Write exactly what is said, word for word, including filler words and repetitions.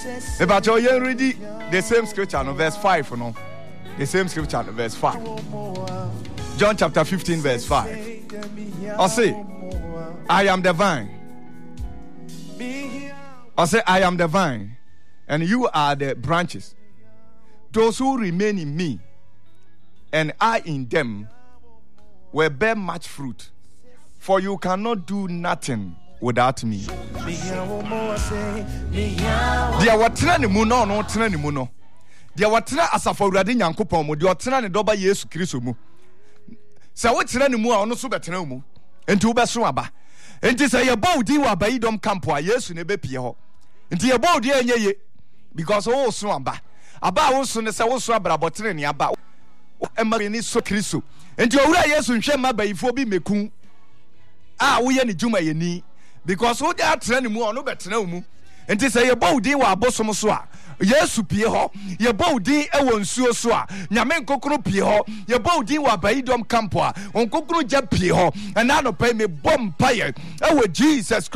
But you read the same scripture, no, verse five, no, the same scripture, no, verse five. John chapter fifteen, verse five. I say, I am the vine. I say, I am the vine, and you are the branches. Those who remain in me, and I in them, will bear much fruit. For you cannot do nothing without me. Dia watena ni mu no no tena ni mu no. Dia watena asafo Awurade Nyankopɔn mu, dia watena ne doba Yesu Kristo mu. Sa watena ni mu a ono so betena mu. Enti wo beso aba. Enti say ye bow di wa bayi dom camp a Yesu ne be pie ho. Enti ye bow di enye ye because wo so aba. Aba wo so ne say wo so abrabotene ni aba. Emma ni so Kristo. Enti owura Yesu nhwe ma bayifo bi meku. Ah wo ye ne djuma ye ni because wo dey atena ni mu ono betena mu. Enti say ye bow di wa abosom so a Yesu pie ho, ye bow din e won nsuo so a nyame nkokoro pie ho, ye bow din wa bayidom camp a onkokoro ja pie ho. And na no pay me bom paye e wo Jesus Christ.